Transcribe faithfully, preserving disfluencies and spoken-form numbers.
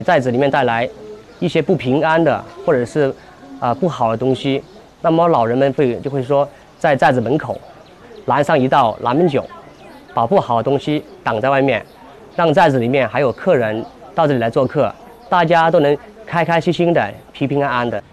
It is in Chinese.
寨子里面带来一些不平安的或者是啊、呃、不好的东西，那么老人们会就会说在寨子门口拦上一道拦门囧，把不好的东西挡在外面，让寨子里面还有客人到这里来做客，大家都能开开心心的、平平安安的。